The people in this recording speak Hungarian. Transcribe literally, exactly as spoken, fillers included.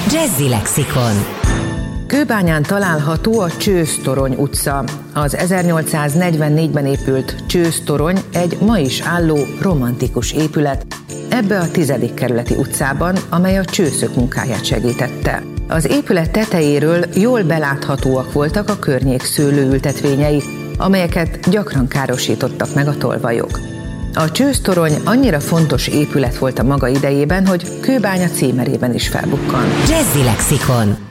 Jazzy Lexikon. Kőbányán található a Csőztorony utca. Az ezernyolcszáznegyvennégyben épült Csőztorony egy ma is álló romantikus épület, ebbe a tizedik kerületi utcában, amely a csőszök munkáját segítette. Az épület tetejéről jól beláthatóak voltak a környék szőlőültetvényei, amelyeket gyakran károsítottak meg a tolvajok. A Csőztorony annyira fontos épület volt a maga idejében, hogy Kőbánya címerében is felbukkant. Jazzy Lexikon.